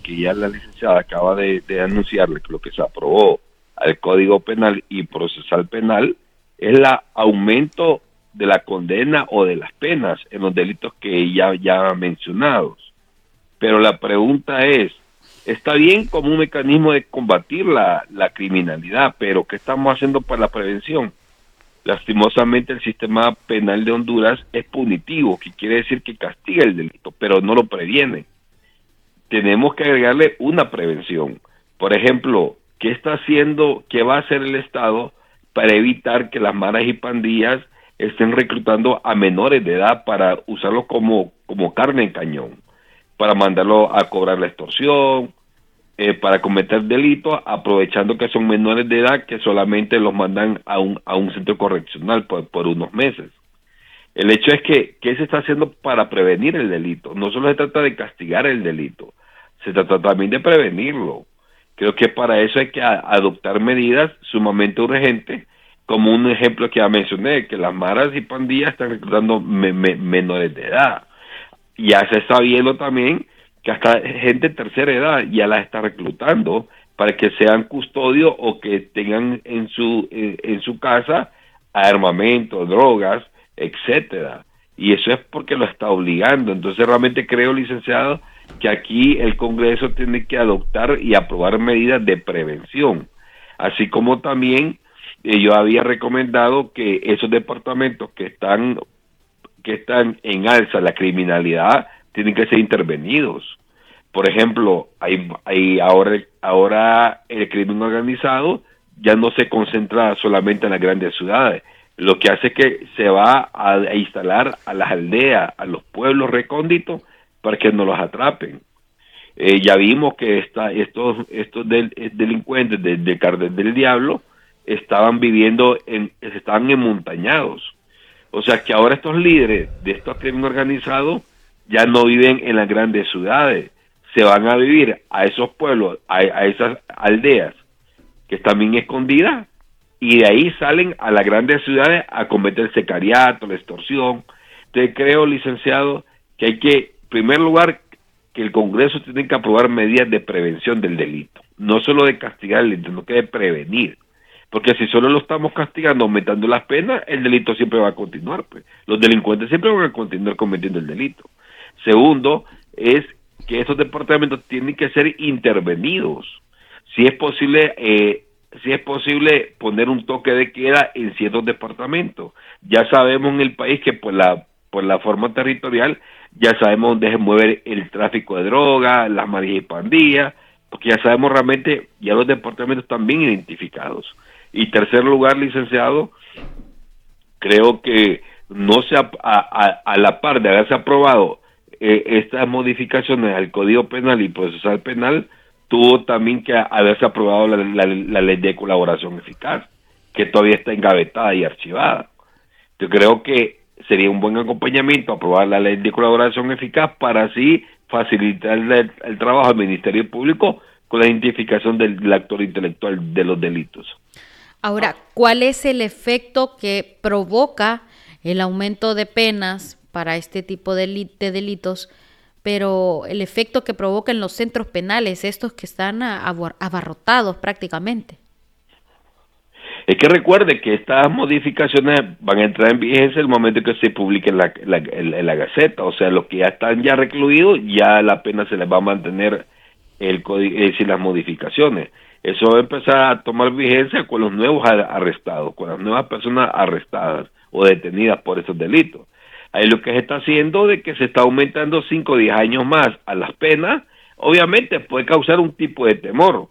que ya la licenciada acaba de anunciarle, que lo que se aprobó al Código Penal y Procesal Penal es el aumento de la condena o de las penas en los delitos que ya mencionados. Pero la pregunta es, está bien como un mecanismo de combatir la criminalidad, pero ¿qué estamos haciendo para la prevención? Lastimosamente el sistema penal de Honduras es punitivo, que quiere decir que castiga el delito, pero no lo previene. Tenemos que agregarle una prevención. Por ejemplo, ¿qué está haciendo, qué va a hacer el Estado para evitar que las maras y pandillas estén reclutando a menores de edad para usarlos como carne en cañón, para mandarlo a cobrar la extorsión, para cometer delitos, aprovechando que son menores de edad que solamente los mandan a un centro correccional por unos meses? El hecho es que, ¿qué se está haciendo para prevenir el delito? No solo se trata de castigar el delito, se trata también de prevenirlo. Creo que para eso hay que adoptar medidas sumamente urgentes, como un ejemplo que ya mencioné, que las maras y pandillas están reclutando menores de edad. Ya se está viendo también que hasta gente de tercera edad ya la está reclutando para que sean custodios o que tengan en su casa armamento, drogas, etcétera. Y eso es porque lo está obligando. Entonces realmente creo, licenciado, que aquí el Congreso tiene que adoptar y aprobar medidas de prevención. Así como también yo había recomendado que esos departamentos que están en alza la criminalidad tienen que ser intervenidos. Por ejemplo, ahora el crimen organizado ya no se concentra solamente en las grandes ciudades. Lo que hace es que se va a instalar a las aldeas, a los pueblos recónditos, para que no los atrapen. Ya vimos que estos delincuentes de Cártel del Diablo estaban emontañados. O sea que ahora estos líderes de estos crimen organizados ya no viven en las grandes ciudades, se van a vivir a esos pueblos, a esas aldeas que están bien escondidas, y de ahí salen a las grandes ciudades a cometer sicariato, la extorsión. Entonces creo, licenciado, que hay que, en primer lugar, que el Congreso tiene que aprobar medidas de prevención del delito, no solo de castigar el delito, sino que de prevenir. Porque si solo lo estamos castigando, aumentando las penas, el delito siempre va a continuar, pues. Los delincuentes siempre van a continuar cometiendo el delito. Segundo, es que esos departamentos tienen que ser intervenidos. Si es posible poner un toque de queda en ciertos departamentos. Ya sabemos en el país que por la forma territorial, ya sabemos dónde se mueve el tráfico de drogas, las maras y pandillas, porque ya sabemos realmente, ya los departamentos están bien identificados. Y tercer lugar, licenciado, creo que no se a la par de haberse aprobado estas modificaciones al Código Penal y Procesal Penal, tuvo también que haberse aprobado la ley de colaboración eficaz, que todavía está engavetada y archivada. Yo creo que sería un buen acompañamiento aprobar la ley de colaboración eficaz para así facilitar el trabajo del Ministerio Público con la identificación del actor intelectual de los delitos. Ahora, ¿cuál es el efecto que provoca el aumento de penas para este tipo de delitos, pero el efecto que provoca en los centros penales, estos que están abarrotados prácticamente? Es que recuerde que estas modificaciones van a entrar en vigencia el momento que se publique en la Gaceta, o sea, los que ya están ya recluidos, ya la pena se les va a mantener el código, es decir, las modificaciones. Eso va a empezar a tomar vigencia con los nuevos arrestados, con las nuevas personas arrestadas o detenidas por esos delitos. Ahí lo que se está haciendo de que se está aumentando 5 o 10 años más a las penas, obviamente puede causar un tipo de temor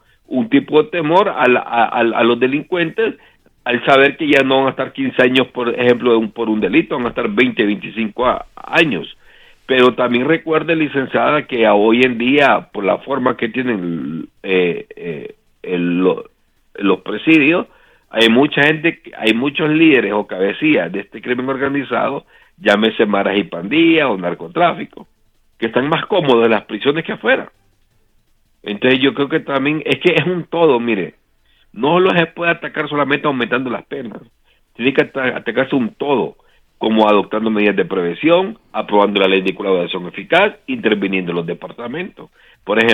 a los delincuentes al saber que ya no van a estar 15 años, por ejemplo, por un delito, van a estar 20, 25 años. Pero también recuerde, licenciada, que hoy en día, por la forma que tienen los presidios, hay mucha gente, hay muchos líderes o cabecillas de este crimen organizado, llámese maras y pandillas o narcotráfico, que están más cómodos en las prisiones que afuera. Entonces yo creo que también, es que es un todo, mire, no lo se puede atacar solamente aumentando las penas, tiene que atacarse un todo, como adoptando medidas de prevención, aprobando la ley de colaboración eficaz, interviniendo en los departamentos. Por ejemplo,